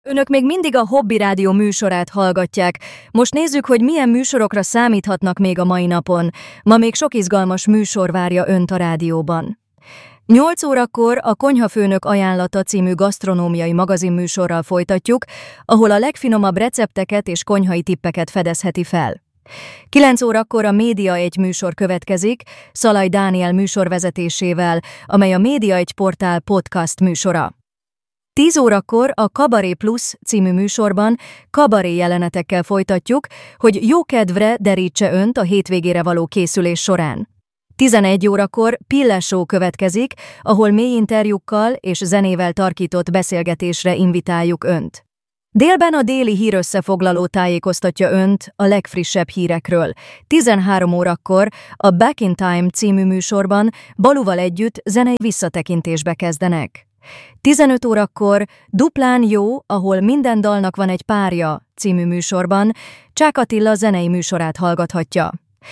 Önök még mindig a Hobby Rádió műsorát hallgatják. Most nézzük, hogy milyen műsorokra számíthatnak még a mai napon. Ma még sok izgalmas műsor várja Önt a rádióban. 8 órakor a Konyhafőnök ajánlata című gasztronómiai magazinműsorral folytatjuk, ahol a legfinomabb recepteket és konyhai tippeket fedezheti fel. 9 órakor a Média 1 műsor következik, Szalai Dániel műsorvezetésével, amely a Média 1 portál podcast műsora. 10 órakor a Kabaré Plus című műsorban kabaré jelenetekkel folytatjuk, hogy jó kedvre derítse Önt a hétvégére való készülés során. 11 órakor Pille Show következik, ahol mély interjúkkal és zenével tarkított beszélgetésre invitáljuk Önt. Délben a déli hírösszefoglaló tájékoztatja Önt a legfrissebb hírekről. 13 órakor a Back in Time című műsorban Baluval együtt zenei visszatekintésbe kezdenek. 15 órakor Duplán jó, ahol minden dalnak van egy párja című műsorban Csák Attila zenei műsorát hallgathatja.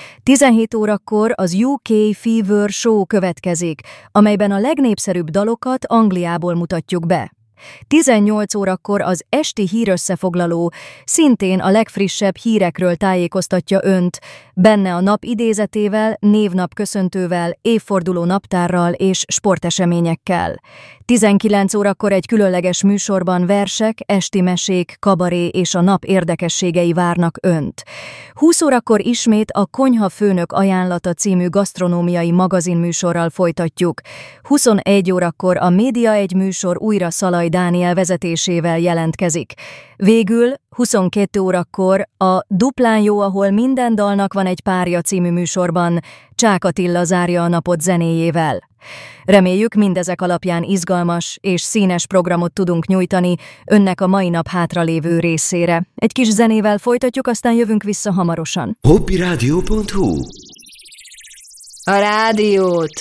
17 órakor az UK Fever Show következik, amelyben a legnépszerűbb dalokat Angliából mutatjuk be. 18 órakor az esti hírösszefoglaló szintén a legfrissebb hírekről tájékoztatja Önt, benne a nap idézetével, névnap köszöntővel, évforduló naptárral és sporteseményekkel. 19 órakor egy különleges műsorban versek, esti mesék, kabaré és a nap érdekességei várnak Önt. 20 órakor ismét a Konyhafőnök ajánlata című gasztronómiai magazinműsorral folytatjuk. 21 órakor a Média 1 műsor újra Szalai Dániel vezetésével jelentkezik. Végül 22 órakor a Duplán jó, ahol minden dalnak van egy párja című műsorban Csák Attila zárja a napot zenéjével. Reméljük, mindezek alapján izgalmas és színes programot tudunk nyújtani Önnek a mai nap hátralévő részére. Egy kis zenével folytatjuk, aztán jövünk vissza hamarosan. hobbyradio.hu A rádiót!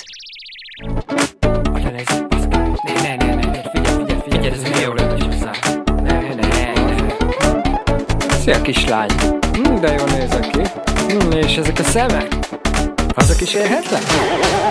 Figyelj, ez milyen jó lenne hozzá. Szia kislány! De jól nézek ki. És ezek a szemek? Azok is érhetnek?